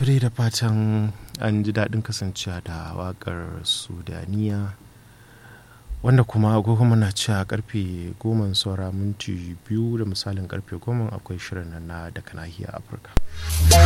Turi da fatan an ji daɗin kasancewa da waƙar Sudaniya, wanda kuma agogo muna cewa karfe 10 saura minti 2 da misalin karfe 10 akwai shirin na daga nahiyar Afirka.